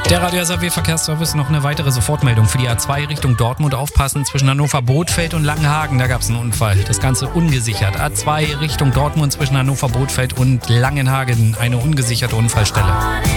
Der Radio SAW Verkehrsservice, noch eine weitere Sofortmeldung für die A2 Richtung Dortmund. Aufpassen, zwischen Hannover-Bothfeld und Langenhagen, da gab es einen Unfall. Das Ganze ungesichert. A2 Richtung Dortmund zwischen Hannover-Bothfeld und Langenhagen, eine ungesicherte Unfallstelle.